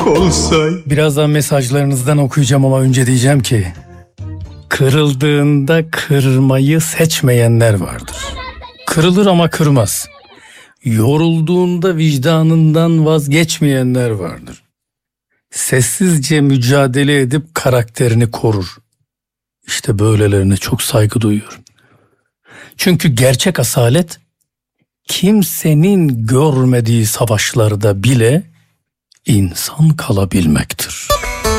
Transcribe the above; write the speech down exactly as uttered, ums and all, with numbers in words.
olsaydı. Birazdan mesajlarınızdan okuyacağım ama önce diyeceğim ki kırıldığında kırmayı seçmeyenler vardır. Kırılır ama kırmaz. Yorulduğunda vicdanından vazgeçmeyenler vardır. Sessizce mücadele edip karakterini korur. İşte böylelerine çok saygı duyuyorum. Çünkü gerçek asalet kimsenin görmediği savaşlarda bile insan kalabilmektir.